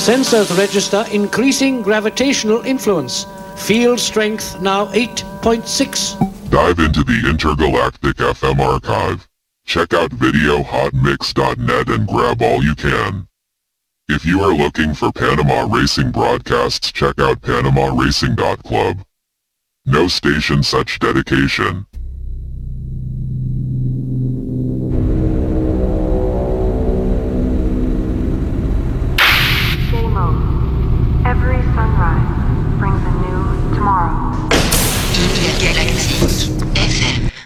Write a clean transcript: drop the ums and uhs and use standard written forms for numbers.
Sensors register increasing gravitational influence. Field strength now 8.6. Dive into the Intergalactic FM archive. Check out videohotmix.net and grab all you can. If you are looking for Panama Racing broadcasts, check out PanamaRacing.club. No station such dedication.